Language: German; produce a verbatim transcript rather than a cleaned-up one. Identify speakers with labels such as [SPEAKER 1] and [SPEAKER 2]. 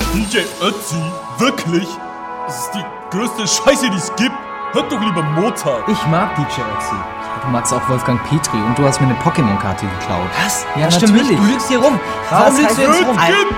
[SPEAKER 1] D J Ötzi? Wirklich? Das ist die größte Scheiße, die es gibt. Hört doch lieber Mozart.
[SPEAKER 2] Ich mag D J Ötzi.
[SPEAKER 3] Du magst auch Wolfgang Petri und du hast mir eine Pokémon-Karte geklaut.
[SPEAKER 2] Was?
[SPEAKER 3] Ja,
[SPEAKER 2] das stimmt
[SPEAKER 3] natürlich.
[SPEAKER 2] nicht. Du lügst hier rum.
[SPEAKER 3] Warum
[SPEAKER 2] Was
[SPEAKER 3] lügst
[SPEAKER 2] heißt
[SPEAKER 3] du jetzt
[SPEAKER 2] das?
[SPEAKER 3] rum?
[SPEAKER 1] Gib